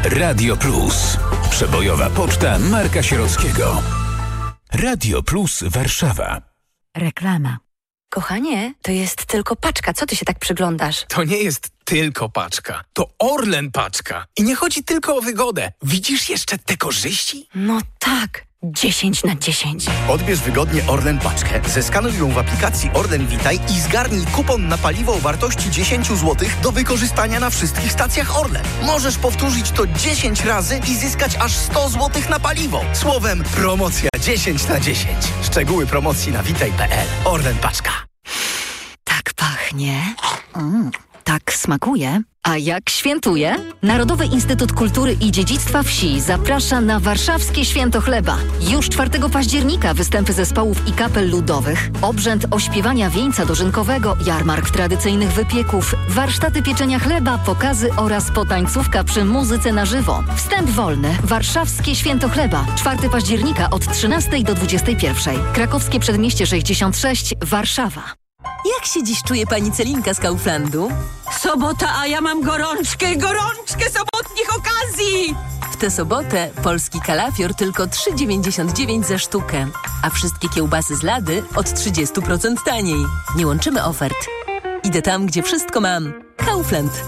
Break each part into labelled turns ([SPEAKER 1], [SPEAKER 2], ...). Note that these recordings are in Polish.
[SPEAKER 1] Radio Plus. Przebojowa poczta Marka Sierockiego. Radio Plus Warszawa.
[SPEAKER 2] Reklama. Kochanie, to jest tylko paczka. Co ty się tak przyglądasz?
[SPEAKER 3] To nie jest tylko paczka. To Orlen paczka. I nie chodzi tylko o wygodę. Widzisz jeszcze te korzyści?
[SPEAKER 2] No tak. 10/10.
[SPEAKER 4] Odbierz wygodnie Orlen paczkę, zeskanuj ją w aplikacji Orlen Witaj i zgarnij kupon na paliwo o wartości 10 zł do wykorzystania na wszystkich stacjach Orlen. Możesz powtórzyć to 10 razy i zyskać aż 100 zł na paliwo. Słowem, promocja 10/10. Szczegóły promocji na witaj.pl. Orlen paczka.
[SPEAKER 2] Tak pachnie. Tak smakuje. A jak świętuje? Narodowy Instytut Kultury i Dziedzictwa Wsi zaprasza na warszawskie Święto Chleba. Już 4 października występy zespołów i kapel ludowych, obrzęd ośpiewania wieńca dożynkowego, jarmark tradycyjnych wypieków, warsztaty pieczenia chleba, pokazy oraz potańcówka przy muzyce na żywo. Wstęp wolny. Warszawskie Święto Chleba. 4 października od 13 do 21. Krakowskie Przedmieście 66, Warszawa.
[SPEAKER 5] Jak się dziś czuje pani Celinka z Kauflandu?
[SPEAKER 6] Sobota, a ja mam gorączkę sobotnich okazji!
[SPEAKER 5] W tę sobotę polski kalafior tylko 3,99 za sztukę, a wszystkie kiełbasy z Lady od 30% taniej. Nie łączymy ofert. Idę tam, gdzie wszystko mam. Kaufland.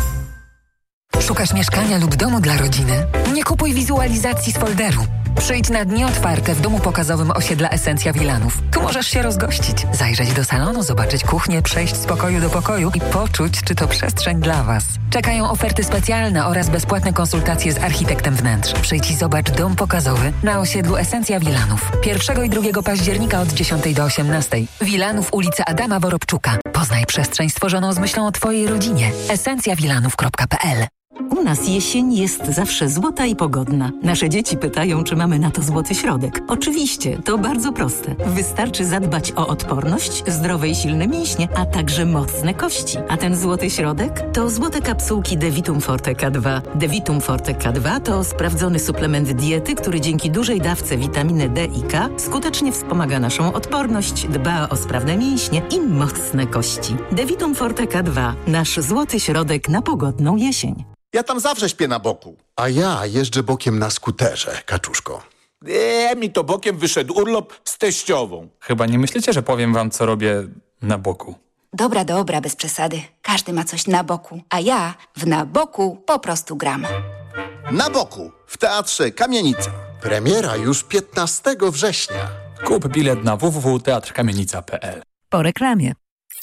[SPEAKER 7] Szukasz mieszkania lub domu dla rodziny? Nie kupuj wizualizacji z folderu. Przyjdź na dni otwarte w domu pokazowym osiedla Esencja Wilanów. Tu możesz się rozgościć, zajrzeć do salonu, zobaczyć kuchnię, przejść z pokoju do pokoju i poczuć, czy to przestrzeń dla Was. Czekają oferty specjalne oraz bezpłatne konsultacje z architektem wnętrz. Przyjdź i zobacz dom pokazowy na osiedlu Esencja Wilanów. 1 i 2 października od 10 do 18. Wilanów, ulica Adama Worobczuka. Poznaj przestrzeń stworzoną z myślą o Twojej rodzinie. esencjawilanów.pl.
[SPEAKER 6] U nas jesień jest zawsze złota i pogodna. Nasze dzieci pytają, czy mamy na to złoty środek. Oczywiście, to bardzo proste. Wystarczy zadbać o odporność, zdrowe i silne mięśnie, a także mocne kości. A ten złoty środek to złote kapsułki Devitum Forte K2. Devitum Forte K2 to sprawdzony suplement diety, który dzięki dużej dawce witaminy D i K skutecznie wspomaga naszą odporność, dba o sprawne mięśnie i mocne kości. Devitum Forte K2. Nasz złoty środek na pogodną jesień.
[SPEAKER 8] Ja tam zawsze śpię na boku. A ja jeżdżę bokiem na skuterze, kaczuszko.
[SPEAKER 9] Mi to bokiem wyszedł urlop z teściową.
[SPEAKER 10] Chyba nie myślicie, że powiem wam, co robię na boku.
[SPEAKER 11] Dobra, bez przesady. Każdy ma coś na boku, a ja w na boku po prostu gram.
[SPEAKER 8] Na boku, w Teatrze Kamienica. Premiera już 15 września.
[SPEAKER 10] Kup bilet na www.teatrkamienica.pl.
[SPEAKER 2] Po reklamie.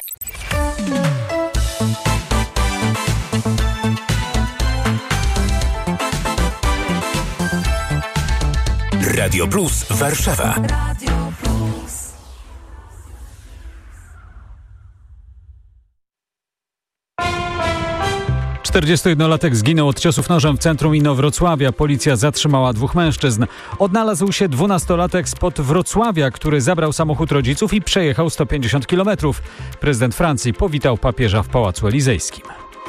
[SPEAKER 1] Radio Plus Warszawa.
[SPEAKER 12] 41-latek zginął od ciosów nożem w centrum Inowrocławia. Policja zatrzymała 2 mężczyzn. Odnalazł się 12-latek spod Wrocławia, który zabrał samochód rodziców i przejechał 150 km. Prezydent Francji powitał papieża w Pałacu Elizejskim.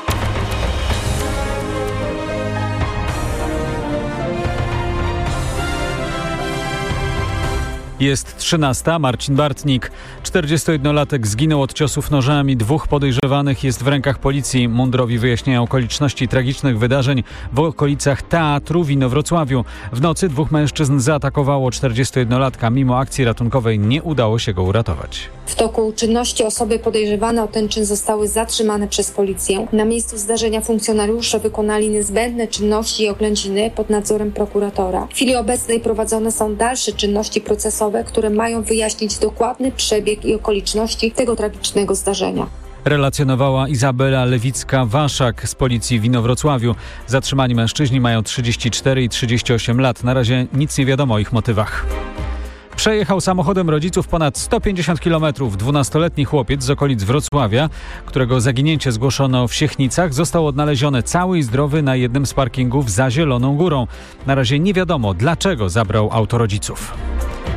[SPEAKER 12] Jest 13. Marcin Bartnik. 41-latek zginął od ciosów nożami. 2 podejrzewanych jest w rękach policji. Mundurowi wyjaśniają okoliczności tragicznych wydarzeń w okolicach teatru w Inowrocławiu. W nocy 2 mężczyzn zaatakowało 41-latka. Mimo akcji ratunkowej nie udało się go uratować.
[SPEAKER 13] W toku czynności osoby podejrzewane o ten czyn zostały zatrzymane przez policję. Na miejscu zdarzenia funkcjonariusze wykonali niezbędne czynności i oględziny pod nadzorem prokuratora. W chwili obecnej prowadzone są dalsze czynności procesowe, które mają wyjaśnić dokładny przebieg i okoliczności tego tragicznego zdarzenia.
[SPEAKER 12] Relacjonowała Izabela Lewicka-Waszak z policji w Inowrocławiu. Zatrzymani mężczyźni mają 34 i 38 lat. Na razie nic nie wiadomo o ich motywach. Przejechał samochodem rodziców ponad 150 km. 12-letni chłopiec z okolic Wrocławia, którego zaginięcie zgłoszono w Siechnicach, został odnaleziony cały i zdrowy na jednym z parkingów za Zieloną Górą. Na razie nie wiadomo, dlaczego zabrał auto rodziców.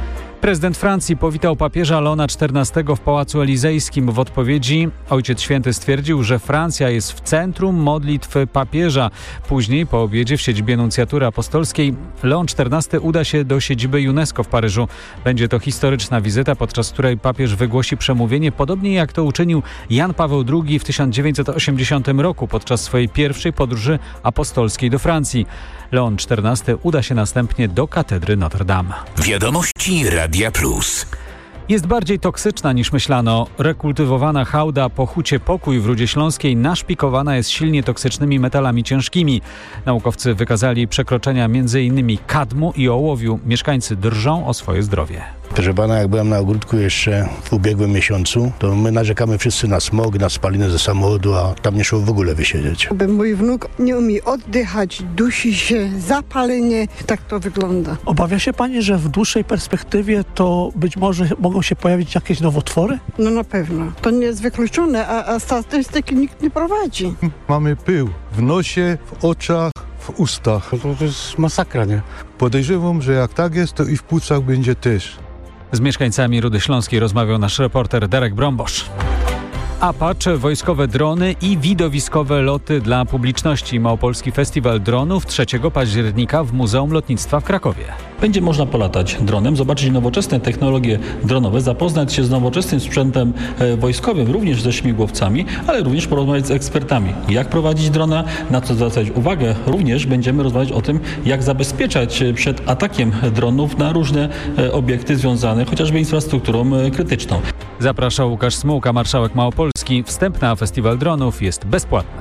[SPEAKER 12] Prezydent Francji powitał papieża Leona XIV w Pałacu Elizejskim. W odpowiedzi Ojciec Święty stwierdził, że Francja jest w centrum modlitwy papieża. Później po obiedzie w siedzibie Nuncjatury Apostolskiej Leon XIV uda się do siedziby UNESCO w Paryżu. Będzie to historyczna wizyta, podczas której papież wygłosi przemówienie, podobnie jak to uczynił Jan Paweł II w 1980 roku podczas swojej pierwszej podróży apostolskiej do Francji. Leon XIV uda się następnie do katedry Notre Dame.
[SPEAKER 1] Wiadomości Radia Plus.
[SPEAKER 12] Jest bardziej toksyczna niż myślano. Rekultywowana hałda po Hucie Pokój w Rudzie Śląskiej naszpikowana jest silnie toksycznymi metalami ciężkimi. Naukowcy wykazali przekroczenia m.in. kadmu i ołowiu. Mieszkańcy drżą o swoje zdrowie.
[SPEAKER 14] Proszę pana, jak byłem na ogródku jeszcze w ubiegłym miesiącu, to my narzekamy wszyscy na smog, na spaliny ze samochodu, a tam nie szło w ogóle wysiedzieć.
[SPEAKER 15] Mój wnuk nie umie oddychać, dusi się, zapalenie, tak to wygląda.
[SPEAKER 16] Obawia się pani, że w dłuższej perspektywie to być może mogą się pojawić jakieś nowotwory?
[SPEAKER 15] No na pewno. To nie jest wykluczone, a statystyki nikt nie prowadzi.
[SPEAKER 17] Mamy pył w nosie, w oczach, w ustach.
[SPEAKER 14] To jest masakra, nie?
[SPEAKER 17] Podejrzewam, że jak tak jest, to i w płucach będzie też.
[SPEAKER 12] Z mieszkańcami Rudy Śląskiej rozmawiał nasz reporter Darek Brombosz. Apache, wojskowe drony i widowiskowe loty dla publiczności. Małopolski Festiwal Dronów 3 października w Muzeum Lotnictwa w Krakowie.
[SPEAKER 18] Będzie można polatać dronem, zobaczyć nowoczesne technologie dronowe, zapoznać się z nowoczesnym sprzętem wojskowym, również ze śmigłowcami, ale również porozmawiać z ekspertami. Jak prowadzić drona, na co zwracać uwagę. Również będziemy rozmawiać o tym, jak zabezpieczać przed atakiem dronów na różne obiekty związane chociażby infrastrukturą krytyczną.
[SPEAKER 12] Zapraszał Łukasz Smułka, marszałek Małopolski. Wstęp na Festiwal Dronów jest bezpłatny.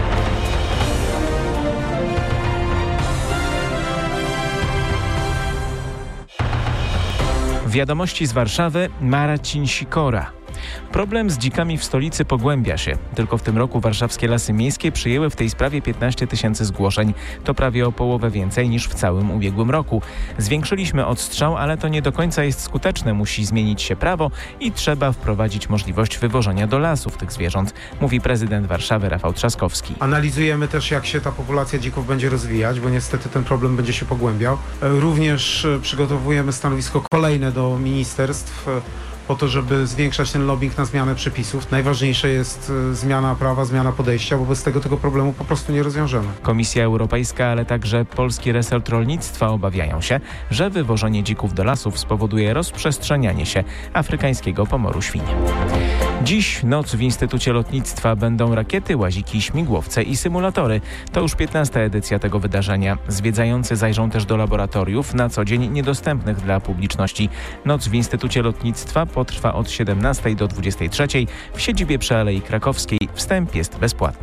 [SPEAKER 19] Wiadomości z Warszawy, Marcin Sikora. Problem z dzikami w stolicy pogłębia się. Tylko w tym roku warszawskie Lasy Miejskie przyjęły w tej sprawie 15 000 zgłoszeń. To prawie o połowę więcej niż w całym ubiegłym roku. Zwiększyliśmy odstrzał, ale to nie do końca jest skuteczne. Musi zmienić się prawo i trzeba wprowadzić możliwość wywożenia do lasów tych zwierząt, mówi prezydent Warszawy Rafał Trzaskowski.
[SPEAKER 20] Analizujemy też, jak się ta populacja dzików będzie rozwijać, bo niestety ten problem będzie się pogłębiał. Również przygotowujemy stanowisko kolejne do ministerstw, po to, żeby zwiększać ten lobbying na zmianę przepisów. Najważniejsze jest zmiana prawa, zmiana podejścia, bo bez tego problemu po prostu nie rozwiążemy.
[SPEAKER 19] Komisja Europejska, ale także polski resort rolnictwa obawiają się, że wywożenie dzików do lasów spowoduje rozprzestrzenianie się afrykańskiego pomoru świń. Dziś noc w Instytucie Lotnictwa będą rakiety, łaziki, śmigłowce i symulatory. To już 15. edycja tego wydarzenia. Zwiedzający zajrzą też do laboratoriów, na co dzień niedostępnych dla publiczności. Noc w Instytucie Lotnictwa potrwa od 17 do 23 w siedzibie przy Alei Krakowskiej. Wstęp jest bezpłatny.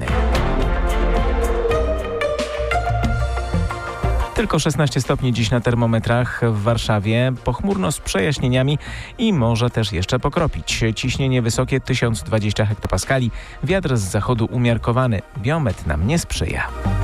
[SPEAKER 19] Tylko 16 stopni dziś na termometrach w Warszawie, pochmurno z przejaśnieniami i może też jeszcze pokropić. Ciśnienie wysokie 1020 hektopaskali, wiatr z zachodu umiarkowany, biometr nam nie sprzyja.